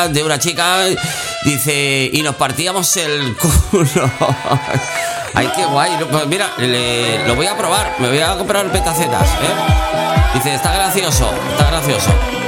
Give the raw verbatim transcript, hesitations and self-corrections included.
de una chica, dice, y nos partíamos el culo. Ay, qué guay. Pues mira, le, lo voy a probar. Me voy a comprar petacetas, ¿eh? Dice, está gracioso, está gracioso.